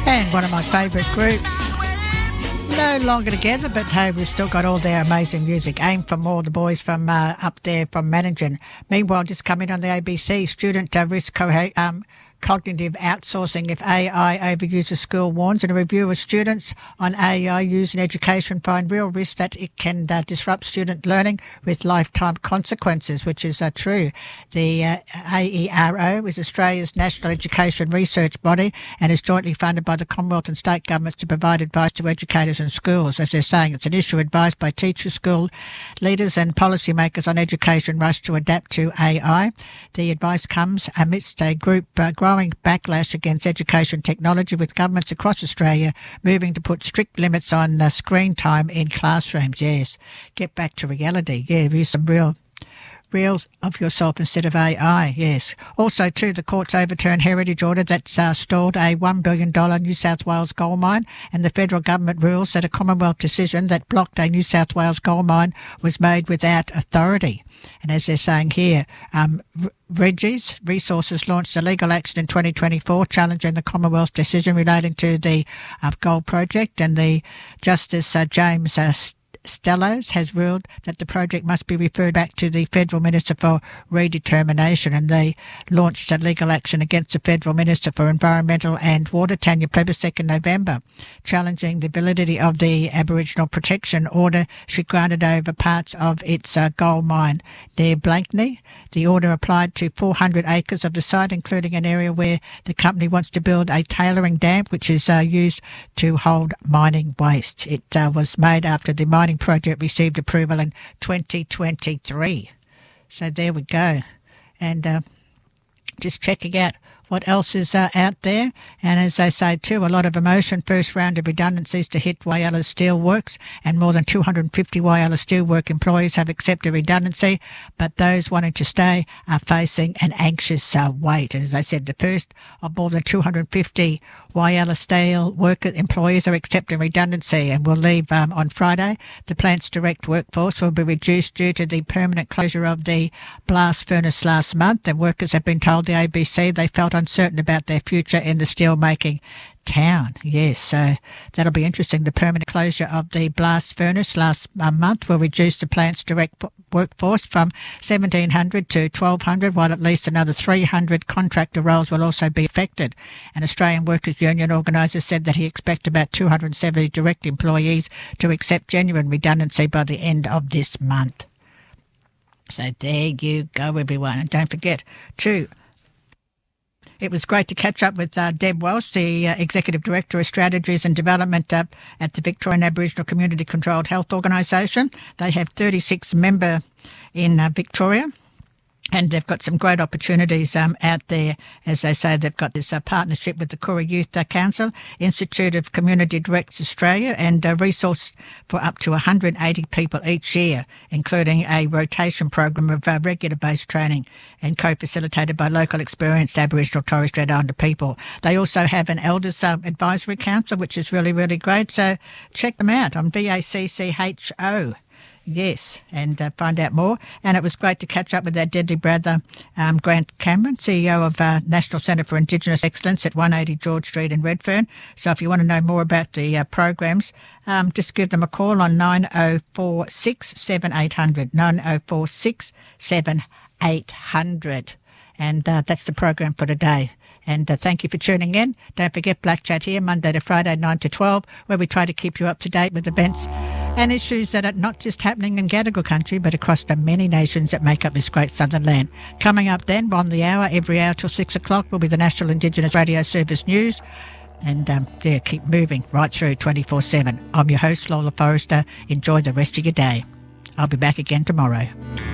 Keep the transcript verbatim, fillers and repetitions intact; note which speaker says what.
Speaker 1: And one of my favourite groups, no longer together, but hey, we've still got all their amazing music. Aim for More, the boys from uh, up there from Manningen. Meanwhile, just coming on the A B C, student uh, risk co- um, cognitive outsourcing if A I overuses, school warns. And a review of students on A I use in education find real risk that it can uh, disrupt student learning with lifetime consequences, which is uh, true. The uh, A E R O is Australia's national education research body and is jointly funded by the Commonwealth and state governments to provide advice to educators and schools. As they're saying, it's an issue advised by teachers, school leaders and policymakers on education rush to adapt to A I. The advice comes amidst a group uh, growing backlash against education technology, with governments across Australia moving to put strict limits on uh, screen time in classrooms. Yes, get back to reality. Yeah, use some real real of yourself instead of A I, yes. Also, too, the courts overturned heritage order that's uh, stalled a one billion dollars New South Wales gold mine, and the federal government rules that a Commonwealth decision that blocked a New South Wales gold mine was made without authority. And as they're saying here, um, Regis Resources launched a legal action in twenty twenty-four challenging the Commonwealth decision relating to the uh, gold project, and the Justice uh, James uh, Stellos has ruled that the project must be referred back to the Federal Minister for redetermination, and they launched a legal action against the Federal Minister for Environmental and Water, Tanya Plibersek, in November, challenging the validity of the Aboriginal Protection Order she granted over parts of its uh, gold mine near Blakeney. The order applied to four hundred acres of the site, including an area where the company wants to build a tailoring dam, which is uh, used to hold mining waste. It uh, was made after the mining project received approval in twenty twenty-three. So there we go. And uh, just checking out what else is uh, out there. And as they say too, a lot of emotion. First round of redundancies to hit Whyalla Steelworks, and more than two hundred fifty Whyalla Steelwork employees have accepted redundancy, but those wanting to stay are facing an anxious uh, wait. And as I said, the first of more than two hundred fifty Whyalla Steelwork employees are accepting redundancy and will leave um, on Friday. The plant's direct workforce will be reduced due to the permanent closure of the blast furnace last month, and workers have been told the A B C they felt uncertain about their future in the steelmaking town. Yes, so that'll be interesting. The permanent closure of the blast furnace last uh, month will reduce the plant's direct workforce from seventeen hundred to twelve hundred, while at least another three hundred contractor roles will also be affected. An Australian Workers' Union organiser said that he expects about two hundred seventy direct employees to accept genuine redundancy by the end of this month. So there you go, everyone. And don't forget to It was great to catch up with uh, Deb Welsh, the uh, Executive Director of Strategies and Development uh, at the Victorian Aboriginal Community Controlled Health Organisation. They have thirty-six member in uh, Victoria, and they've got some great opportunities um, out there. As they say, they've got this uh, partnership with the Koori Youth uh, Council, Institute of Community Directors Australia, and uh, resource for up to one hundred eighty people each year, including a rotation program of uh, regular-based training and co-facilitated by local experienced Aboriginal and Torres Strait Islander people. They also have an Elders uh, Advisory Council, which is really, really great. So check them out on B A C C H O. Yes, and uh, find out more. And it was great to catch up with our deadly brother, um, Grant Cameron, C E O of uh, National Centre for Indigenous Excellence at one eighty George Street in Redfern. So if you want to know more about the uh, programs, um, just give them a call on nine oh four six, seven eight hundred, nine oh four six, seven eight hundred. And uh, that's the program for today. And uh, thank you for tuning in. Don't forget Black Chat here, Monday to Friday, nine to twelve, where we try to keep you up to date with events and issues that are not just happening in Gadigal country, but across the many nations that make up this great southern land. Coming up then, on the hour, every hour till six o'clock, will be the National Indigenous Radio Service News. And, um, yeah, keep moving right through twenty-four seven. I'm your host, Lola Forrester. Enjoy the rest of your day. I'll be back again tomorrow.